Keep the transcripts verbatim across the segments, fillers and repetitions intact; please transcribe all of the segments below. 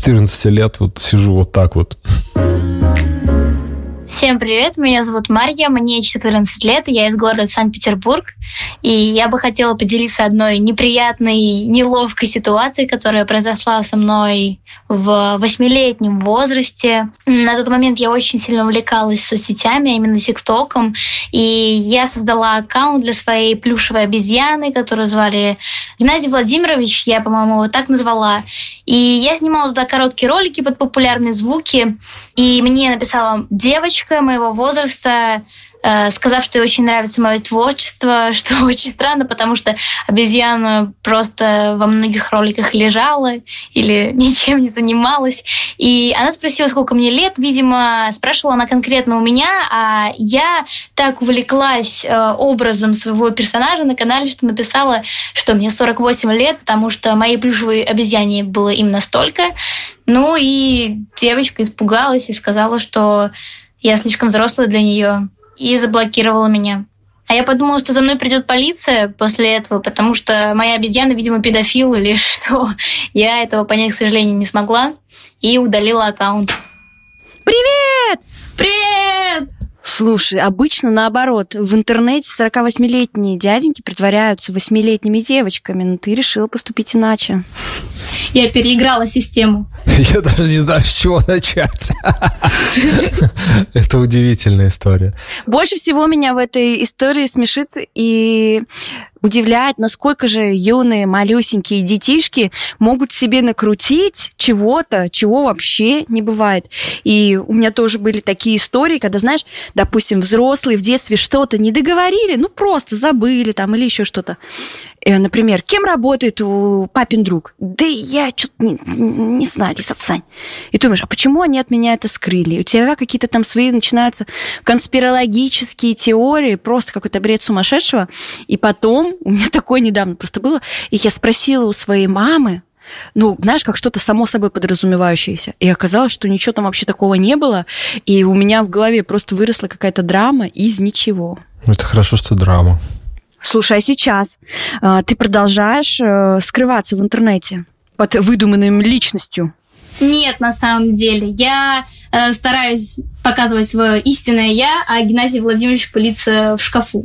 четырнадцати лет вот сижу вот так вот. Всем привет, меня зовут Марья, мне четырнадцать лет, я из города Санкт-Петербург, и я бы хотела поделиться одной неприятной, неловкой ситуацией, которая произошла со мной в восьмилетнем возрасте. На тот момент я очень сильно увлекалась соцсетями, именно ТикТоком, и я создала аккаунт для своей плюшевой обезьяны, которую звали Геннадий Владимирович, я, по-моему, его так назвала. И я снимала туда короткие ролики под популярные звуки, и мне написала девочка моего возраста, сказав, что ей очень нравится мое творчество, что очень странно, потому что обезьяна просто во многих роликах лежала или ничем не занималась. И она спросила, сколько мне лет. Видимо, спрашивала она конкретно у меня, а я так увлеклась образом своего персонажа на канале, что написала, что мне сорок восемь лет, потому что моей плюшевой обезьяне было именно столько. Ну и девочка испугалась и сказала, что я слишком взрослая для нее, и заблокировала меня. А я подумала, что за мной придет полиция после этого, потому что моя обезьяна, видимо, педофил или что. Я этого понять, к сожалению, не смогла, и удалила аккаунт. Привет! Привет! Слушай, обычно наоборот. В интернете сорокавосьмилетние дяденьки притворяются восьмилетними девочками, но ты решила поступить иначе. Я переиграла систему. Я даже не знаю, с чего начать. Это удивительная история. Больше всего меня в этой истории смешит и удивляет, насколько же юные, малюсенькие детишки могут себе накрутить чего-то, чего вообще не бывает. И у меня тоже были такие истории, когда, знаешь, допустим, взрослые в детстве что-то не договорили, ну просто забыли там или еще что-то. Например, кем работает у папин друг? Да я что-то не, не знаю, Лиз, отстань. И ты думаешь, а почему они от меня это скрыли? У тебя какие-то там свои начинаются конспирологические теории, просто какой-то бред сумасшедшего. И потом, у меня такое недавно просто было, и я спросила у своей мамы, ну, знаешь, как что-то само собой подразумевающееся. И оказалось, что ничего там вообще такого не было, и у меня в голове просто выросла какая-то драма из ничего. Это хорошо, что драма. Слушай, а сейчас э, ты продолжаешь э, скрываться в интернете под выдуманной личностью? Нет, на самом деле. Я э, стараюсь показывать свое истинное я, а Геннадий Владимирович пылится в шкафу.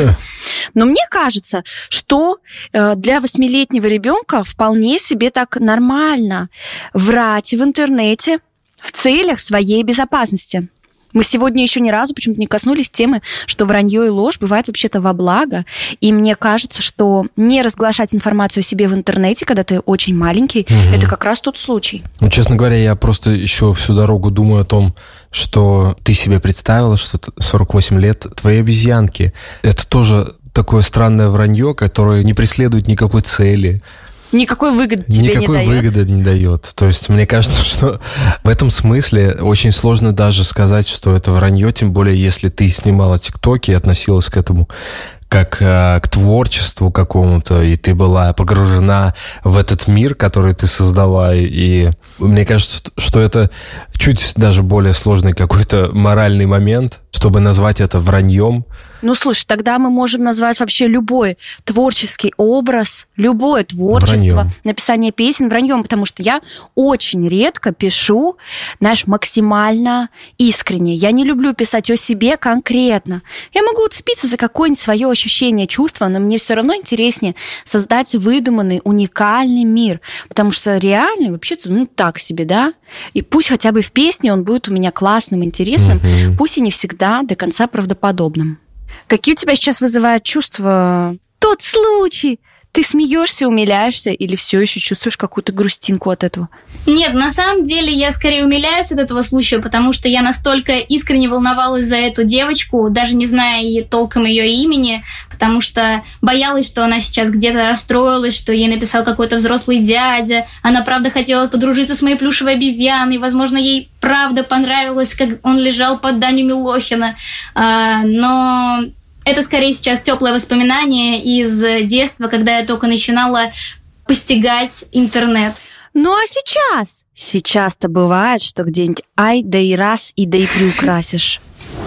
Но мне кажется, что э, для восьмилетнего ребенка вполне себе так нормально врать в интернете в целях своей безопасности. Мы сегодня еще ни разу почему-то не коснулись темы, что вранье и ложь бывает вообще-то во благо. И мне кажется, что не разглашать информацию о себе в интернете, когда ты очень маленький, угу. это как раз тот случай. Ну, честно говоря, я просто еще всю дорогу думаю о том, что ты себе представила, что сорок восемь лет твоей обезьянки. Это тоже такое странное вранье, которое не преследует никакой цели. Никакой выгоды тебе Никакой не дает. выгоды не дает. То есть, мне кажется, что в этом смысле очень сложно даже сказать, что это вранье, тем более, если ты снимала тиктоки и относилась к этому как э, к творчеству какому-то, и ты была погружена в этот мир, который ты создала, и мне кажется, что это чуть даже более сложный какой-то моральный момент, чтобы назвать это враньем. Ну, слушай, тогда мы можем назвать вообще любой творческий образ, любое творчество, враньем. Написание песен враньем, потому что я очень редко пишу, знаешь, максимально искренне. Я не люблю писать о себе конкретно. Я могу уцепиться за какое-нибудь свое ощущение, чувство, но мне все равно интереснее создать выдуманный, уникальный мир, потому что реальный вообще-то, ну, так себе, да? И пусть хотя бы в песне он будет у меня классным, интересным, mm-hmm. пусть и не всегда до конца правдоподобным. Какие у тебя сейчас вызывают чувства? Тот случай! Ты смеешься, умиляешься или все еще чувствуешь какую-то грустинку от этого? Нет, на самом деле я скорее умиляюсь от этого случая, потому что я настолько искренне волновалась за эту девочку, даже не зная толком ее имени, потому что боялась, что она сейчас где-то расстроилась, что ей написал какой-то взрослый дядя. Она, правда, хотела подружиться с моей плюшевой обезьяной, возможно, ей правда понравилось, как он лежал под Даню Милохина. А, но... Это скорее сейчас теплое воспоминание из детства, когда я только начинала постигать интернет. Ну а сейчас? Сейчас-то бывает, что где-нибудь ай, да и раз, и да и приукрасишь.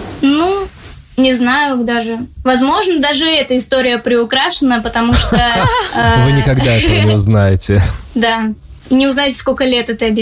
Ну, не знаю даже. Возможно, даже эта история приукрашена, потому что... Вы никогда этого не узнаете. Да. И не узнаете, сколько лет этой обезьяне.